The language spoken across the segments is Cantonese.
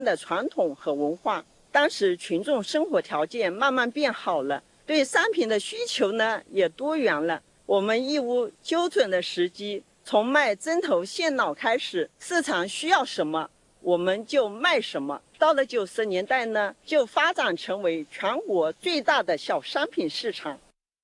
的傳統和文化。當時群眾生活條件慢慢變好了，對商品的需求呢也多元了。我們義烏揪準了時機，從賣針頭線腦開始，市場需要什麼我們就賣什麼。到了90年代呢，就發展成為全國最大的小商品市場。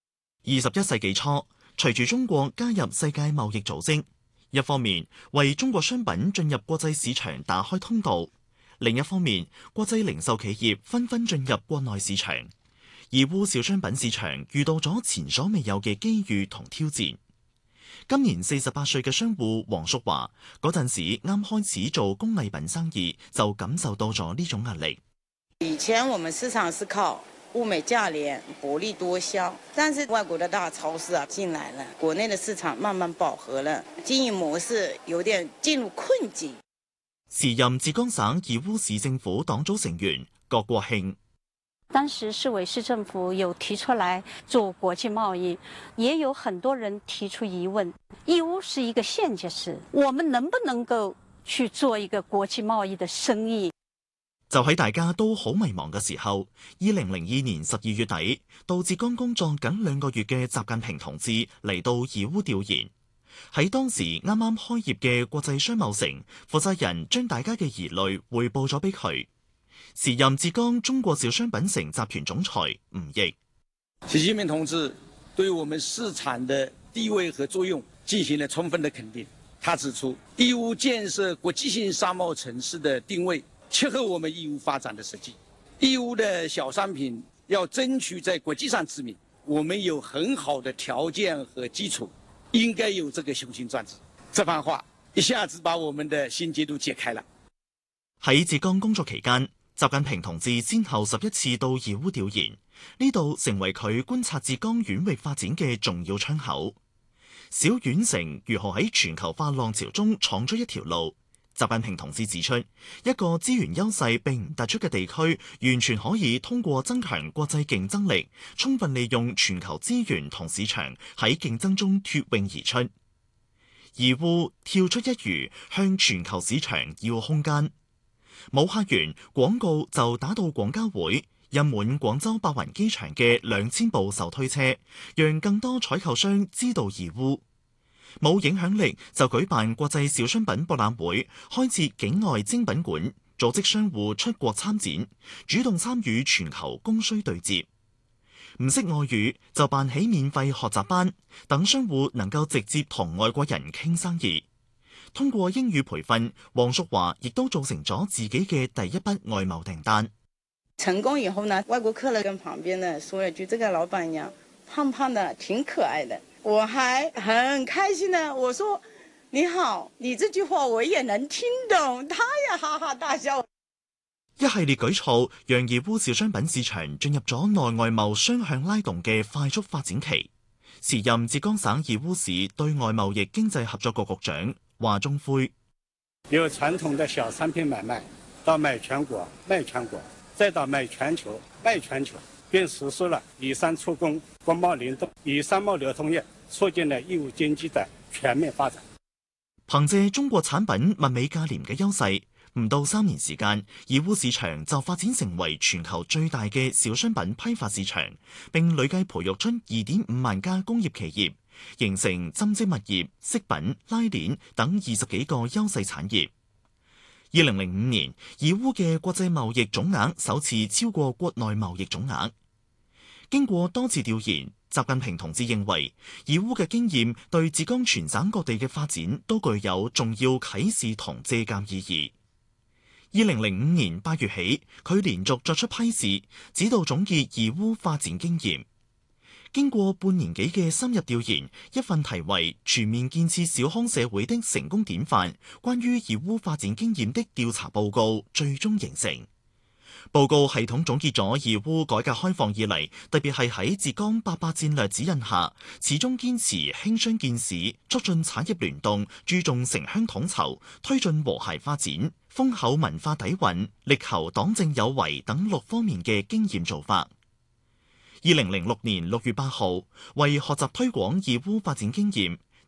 21世紀初，隨住中國加入世界貿易組織，一方面為中國商品進入國際市場打開通道，另一方面國際零售企業紛紛進入國內市場，義烏小商品市場遇到咗前所未有嘅機遇同挑戰。今年48歲嘅商戶黃淑華嗰陣時啱開始做工藝品生意，就感受到咗呢種壓力。 以前我們市場是靠物美價廉、薄利多銷，但是外國的大超市進來了，國內的市場慢慢飽和了，經營模式有點進入困境。 時任浙江省義烏市政府黨組成員郭國慶， 當時市委市政府有提出來做國際貿易，也有很多人提出疑問，義烏是一個縣級市，我們能不能夠去做一個國際貿易的生意？ 就喺大家都好迷茫嘅時候，2002年12月底，到浙江工作僅2個月嘅習近平同志嚟到義烏調研。喺當時啱啱開業嘅國際商貿城，負責人將大家嘅疑慮匯報咗俾佢。時任浙江中國小商品城集團總裁吳毅， 習近平同志對我們市場的地位和作用進行了充分的肯定。他指出，義烏建設國際性商貿城市的定位切合我們義烏發展的實際。義烏的小商品要爭取在國際上知名，我們有很好的條件和基礎，應該有這個雄心壯志。這番話一下子把我們的心結都解開了。 喺浙江工作期間，習近平同志先後11次到義烏調研，呢度成為佢觀察浙江縣域發展嘅重要窗口。小縣城如何喺全球化浪潮中闖出一條路？習近平同志指出，一個資源優勢並唔突出嘅地區，完全可以通過增強國際競爭力，充分利用全球資源同市場喺競爭中脫穎而出。義烏跳出一隅，向全球市場要空間。冇客源，廣告就打到廣交會，印滿廣州白雲機場嘅2000部手推車，讓更多採購商知道義烏。冇影響力就舉辦國際小商品博覽會，開設境外精品館，組織商戶出國參展，主動參與全球供需對接。唔識外語就辦起免費學習班，等商戶能夠直接同外國人傾生意。通過英語培訓，黃淑華亦都做成咗自己嘅第一筆外貿訂單。 成功以後呢，外國客人跟旁邊呢說了句：這個老闆娘胖胖的，挺可愛的。我還很開心呢，我說你好，你這句話我也能聽懂，他也哈哈大笑。 一系列舉措讓義烏小商品市場進入咗內外貿雙向拉動嘅快速發展期。時任浙江省義烏市對外貿易經濟合作局局長華中輝， 由傳統的小商品買賣到賣全國賣全國，再到賣全球賣全球，並實施了以商促工、國貿聯動、以商貿流通業，促進了義烏經濟的全面發展。 憑借中國產品物美價廉嘅優勢，唔到3年時間，義烏市場就發展成為全球最大嘅小商品批發市場，並累計培育出2.5萬家工業企業，形成針織物業、飾品、拉鏈等20幾個優勢產業。2005年，義烏嘅國際貿易總額首次超過國內貿易總額。經過多次調研，習近平同志認為，義烏嘅經驗對浙江全省各地嘅發展都具有重要啟示同借鑑意義。2005年8月起，佢連續作出批示，指導總結義烏發展經驗。經過半年幾嘅深入調研，一份題為《全面建設小康社會的成功典範》關於義烏發展經驗的調查報告最終形成。報告系統總結咗義烏改革開放以嚟，特別係喺浙江88戰略指引下，始終堅持興商建市，促進產業聯動，注重城鄉統籌，推進和諧發展，豐厚文化底蘊，力求黨政有為等6方面嘅經驗做法。2006年6月8號，為學習推廣義烏發展經驗，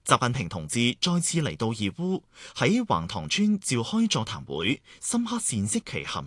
習近平同志再次嚟到義烏，喺橫塘村召開座談會，深刻闡釋其含